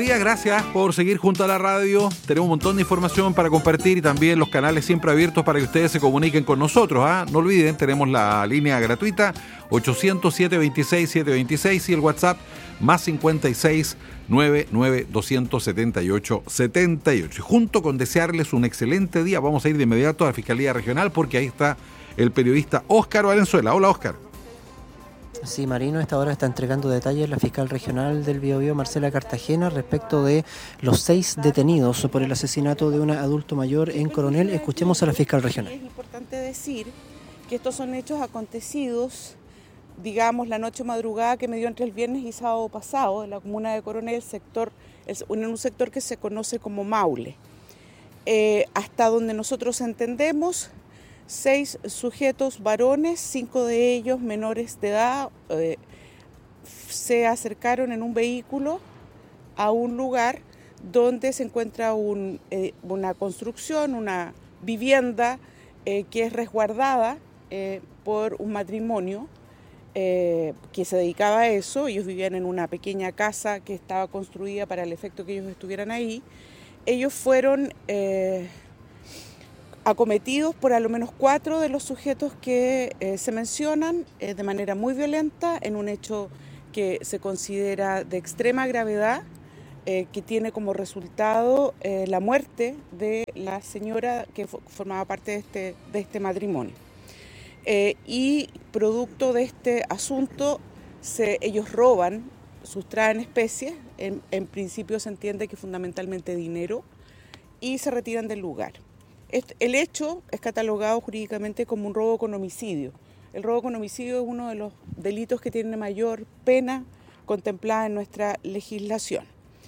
Gracias por seguir junto a la radio. Tenemos un montón de información para compartir y también los canales siempre abiertos para que ustedes se comuniquen con nosotros. No olviden, tenemos la línea gratuita 800-726-726 y el WhatsApp más 56 99 278 78. Junto con desearles un excelente día, vamos a ir de inmediato a la Fiscalía Regional porque ahí está el periodista Óscar Valenzuela. Hola, Óscar. Sí, Marino, a esta hora está entregando detalles la fiscal regional del Biobío, Marcela Cartagena, respecto de los 6 detenidos por el asesinato de un adulto mayor en Coronel. Escuchemos a la fiscal regional. Es importante decir que estos son hechos acontecidos, digamos, la noche madrugada que me dio entre el viernes y sábado pasado en la comuna de Coronel, en un sector que se conoce como Maule. Hasta donde nosotros entendemos, 6 sujetos varones, 5 de ellos menores de edad, se acercaron en un vehículo a un lugar donde se encuentra una construcción, una vivienda que es resguardada por un matrimonio que se dedicaba a eso. Ellos vivían en una pequeña casa que estaba construida para el efecto que ellos estuvieran ahí. Ellos fueron acometidos por al menos 4 de los sujetos que se mencionan de manera muy violenta en un hecho que se considera de extrema gravedad, que tiene como resultado la muerte de la señora que formaba parte de este matrimonio. Y producto de este asunto, ellos roban, sustraen especies, en principio se entiende que fundamentalmente dinero, y se retiran del lugar. El hecho es catalogado jurídicamente como un robo con homicidio. El robo con homicidio es uno de los delitos que tiene mayor pena contemplada en nuestra legislación.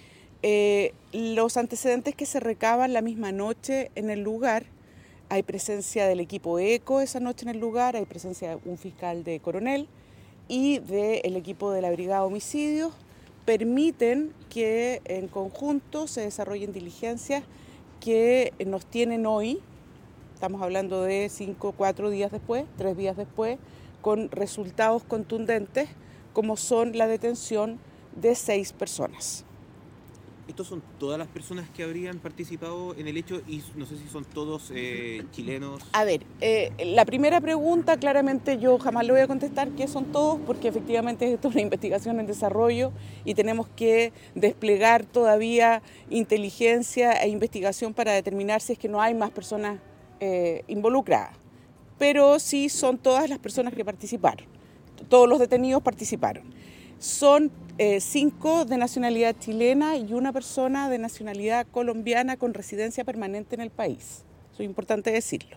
Los antecedentes que se recaban la misma noche en el lugar, hay presencia del equipo ECO esa noche en el lugar, hay presencia de un fiscal de Coronel y del equipo de la Brigada Homicidios, permiten que en conjunto se desarrollen diligencias que nos tienen hoy, estamos hablando de 4 días después, 3 días después, con resultados contundentes como son la detención de 6 personas. ¿Estos son todas las personas que habrían participado en el hecho y no sé si son todos chilenos? A ver, la primera pregunta claramente yo jamás le voy a contestar que son todos porque efectivamente esto es una investigación en desarrollo y tenemos que desplegar todavía inteligencia e investigación para determinar si es que no hay más personas involucradas. Pero sí son todas las personas que participaron, todos los detenidos participaron. Son 5 de nacionalidad chilena y 1 persona de nacionalidad colombiana con residencia permanente en el país. Eso es importante decirlo.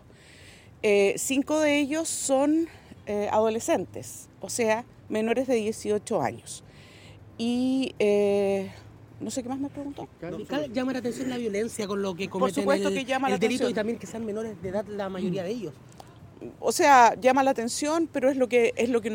5 de ellos son adolescentes, o sea, menores de 18 años. Y no sé qué más me preguntó. Llama la atención la violencia con lo que cometen el delito y también que sean menores de edad la mayoría de ellos. O sea, llama la atención, pero es lo que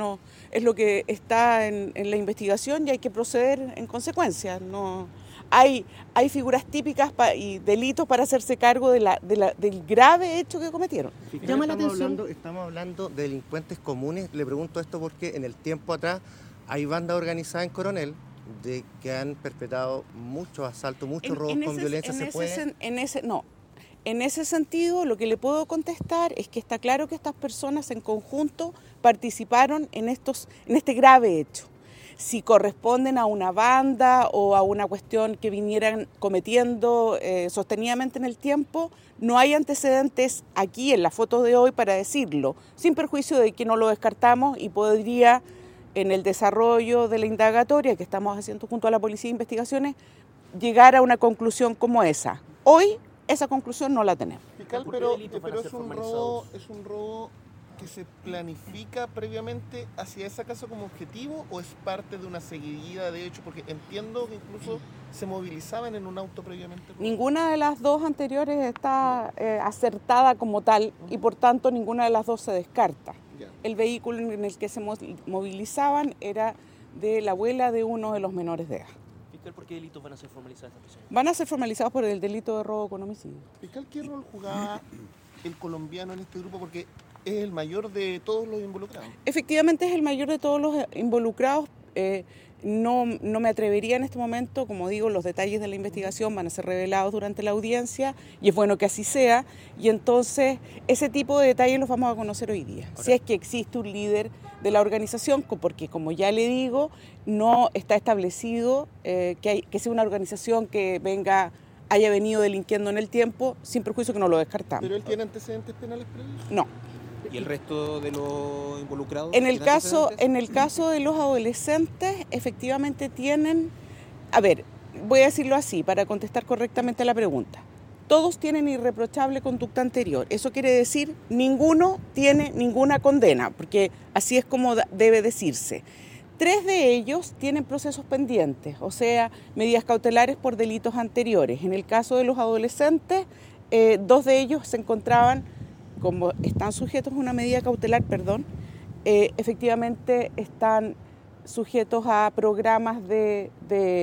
está en la investigación y hay que proceder en consecuencia. No hay figuras típicas y delitos para hacerse cargo del grave hecho que cometieron. Llama la atención. Estamos hablando de delincuentes comunes. Le pregunto esto porque en el tiempo atrás hay bandas organizadas en Coronel que han perpetrado muchos asaltos, muchos robos con violencia. En ese sentido, lo que le puedo contestar es que está claro que estas personas en conjunto participaron en este grave hecho. Si corresponden a una banda o a una cuestión que vinieran cometiendo sostenidamente en el tiempo, no hay antecedentes aquí en la foto de hoy para decirlo, sin perjuicio de que no lo descartamos y podría, en el desarrollo de la indagatoria que estamos haciendo junto a la Policía de Investigaciones, llegar a una conclusión como esa. Hoy esa conclusión no la tenemos. Fiscal, pero es un robo que se planifica previamente hacia esa casa como objetivo o es parte de una seguidilla de hechos, porque entiendo que incluso se movilizaban en un auto previamente. Ninguna de las 2 anteriores está acertada como tal y por tanto ninguna de las 2 se descarta. El vehículo en el que se movilizaban era de la abuela de uno de los menores de edad. Fiscal, ¿por qué delitos van a ser formalizadas estas personas? Van a ser formalizados por el delito de robo con homicidio. Fiscal, ¿qué rol jugaba el colombiano en este grupo? Porque es el mayor de todos los involucrados. Efectivamente es el mayor de todos los involucrados. No me atrevería en este momento, como digo, los detalles de la investigación van a ser revelados durante la audiencia y es bueno que así sea, y entonces ese tipo de detalles los vamos a conocer hoy día. Si es que existe un líder de la organización, porque como ya le digo, no está establecido que sea una organización que haya venido delinquiendo en el tiempo, sin perjuicio que no lo descartamos. ¿Pero él tiene antecedentes penales previos? No. ¿Y el resto de los involucrados? En el caso de los adolescentes, efectivamente tienen, voy a decirlo así para contestar correctamente la pregunta. Todos tienen irreprochable conducta anterior. Eso quiere decir, ninguno tiene ninguna condena, porque así es como debe decirse. 3 de ellos tienen procesos pendientes, o sea, medidas cautelares por delitos anteriores. En el caso de los adolescentes, 2 de ellos se encontraban, como están sujetos a una medida cautelar, efectivamente están sujetos a programas de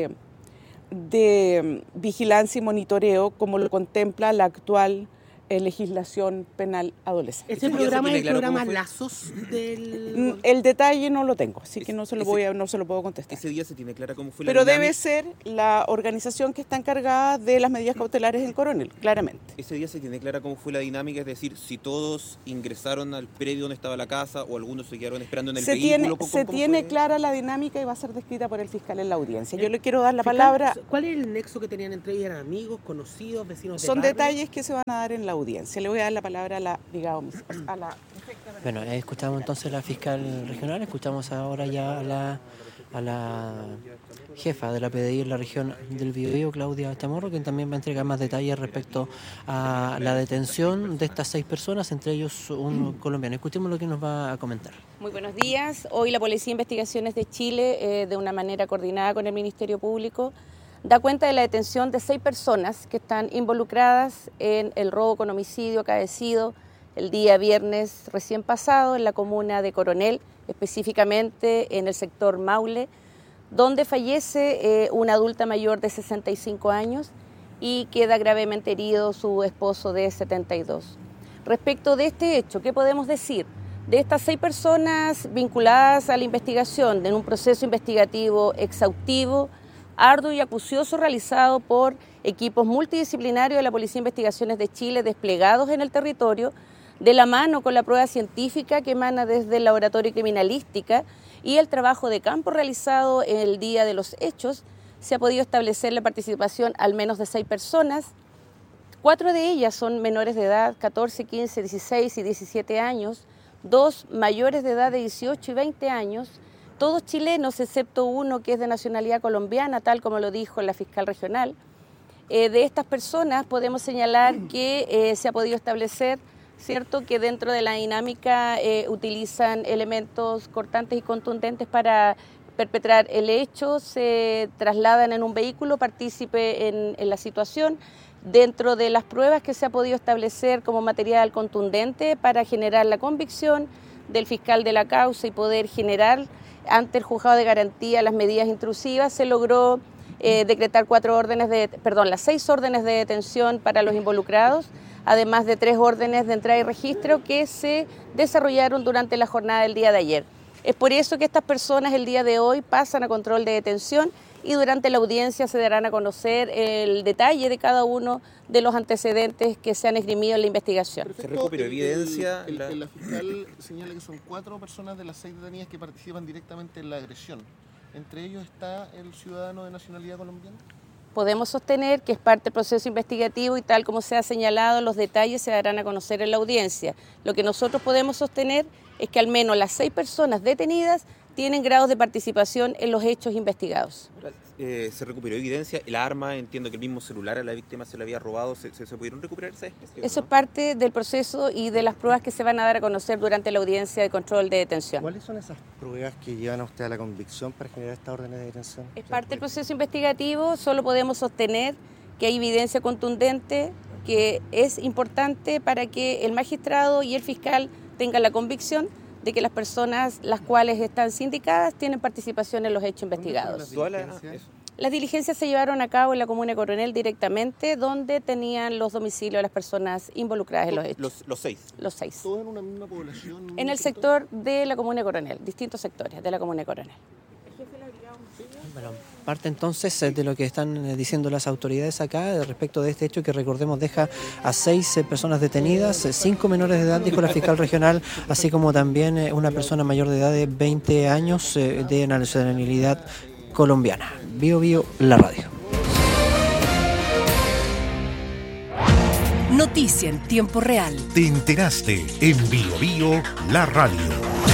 vigilancia y monitoreo, como lo contempla la actual legislación penal adolescente. ¿Ese programa es el programa Lazos del...? El detalle no lo tengo, así que no se lo puedo contestar. ¿Ese día se tiene clara cómo fue la Pero dinámica? debe ser la organización que está encargada de las medidas cautelares en Coronel, claramente. ¿Ese día se tiene clara cómo fue la dinámica? Es decir, si todos ingresaron al predio donde estaba la casa o algunos se quedaron esperando en el vehículo. Se tiene clara la dinámica y va a ser descrita por el fiscal en la audiencia. Yo le quiero dar la palabra. ¿Cuál es el nexo que tenían entre ellos? ¿Eran amigos, conocidos, vecinos de Son barrio? detalles que se van a dar en la audiencia. Le voy a dar la palabra a la Bueno, escuchamos entonces a la fiscal regional, escuchamos ahora ya a la jefa de la PDI en la región del Biobío, Claudia Chamorro, quien también va a entregar más detalles respecto a la detención de estas 6 personas, entre ellos un colombiano. Escuchemos lo que nos va a comentar. Muy buenos días. Hoy la Policía de Investigaciones de Chile, de una manera coordinada con el Ministerio Público, da cuenta de la detención de 6 personas que están involucradas en el robo con homicidio acaecido el día viernes recién pasado en la comuna de Coronel, específicamente en el sector Maule, donde fallece una adulta mayor de 65 años y queda gravemente herido su esposo de 72. Respecto de este hecho, ¿qué podemos decir? De estas 6 personas vinculadas a la investigación, en un proceso investigativo exhaustivo, arduo y acucioso realizado por equipos multidisciplinarios de la Policía de Investigaciones de Chile desplegados en el territorio, de la mano con la prueba científica que emana desde el Laboratorio de Criminalística y el trabajo de campo realizado el día de los hechos, se ha podido establecer la participación al menos de 6 personas. 4 de ellas son menores de edad, 14, 15, 16 y 17 años, 2 mayores de edad de 18 y 20 años, todos chilenos, excepto uno que es de nacionalidad colombiana, tal como lo dijo la fiscal regional. De estas personas podemos señalar que se ha podido establecer, ¿cierto?, que dentro de la dinámica utilizan elementos cortantes y contundentes para perpetrar el hecho, se trasladan en un vehículo partícipe en la situación, dentro de las pruebas que se ha podido establecer como material contundente para generar la convicción del fiscal de la causa y poder generar ante el juzgado de garantía las medidas intrusivas, se logró decretar las 6 órdenes de detención para los involucrados, además de 3 órdenes de entrada y registro que se desarrollaron durante la jornada del día de ayer. Es por eso que estas personas el día de hoy pasan a control de detención y durante la audiencia se darán a conocer el detalle de cada uno de los antecedentes que se han esgrimido en la investigación. Perfecto. Se recuperó evidencia. La fiscal señala que son 4 personas de las 6 detenidas que participan directamente en la agresión. ¿Entre ellos está el ciudadano de nacionalidad colombiana? Podemos sostener que es parte del proceso investigativo y tal como se ha señalado, los detalles se darán a conocer en la audiencia. Lo que nosotros podemos sostener es que al menos las 6 personas detenidas tienen grados de participación en los hechos investigados. Se recuperó evidencia, el arma, entiendo que el mismo celular a la víctima se le había robado, ¿se pudieron recuperar esas especies? Eso es parte del proceso y de las pruebas que se van a dar a conocer durante la audiencia de control de detención. ¿Cuáles son esas pruebas que llevan a usted a la convicción para generar esta orden de detención? Es parte del proceso investigativo, solo podemos sostener que hay evidencia contundente que es importante para que el magistrado y el fiscal tengan la convicción de que las personas las cuales están sindicadas tienen participación en los hechos investigados. Las diligencias se llevaron a cabo en la comuna de Coronel directamente, donde tenían los domicilios de las personas involucradas en los hechos. Los 6. Los 6. ¿Todos en una misma población? En el sector de la comuna de Coronel, distintos sectores de la comuna de Coronel. Bueno, parte entonces de lo que están diciendo las autoridades acá respecto de este hecho que, recordemos, deja a 6 personas detenidas, 5 menores de edad, dijo la fiscal regional, así como también una persona mayor de edad de 20 años de nacionalidad colombiana. Bio Bio, la radio. Noticia en tiempo real. Te enteraste en Bio Bio, la radio.